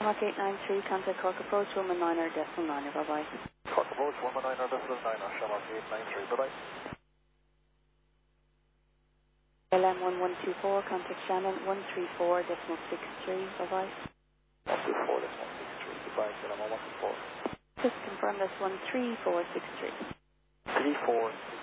Shamrock 893, contact Cork Approach, 119er, decimal 9er, bye-bye. Cork Approach, 119er, decimal 9er, Shamrock 893, bye-bye. LM 1124, contact Shannon 134, decimal 63, bye-bye. 124, decimal 63, goodbye, LM 124. Just confirm that's 13463. 3463.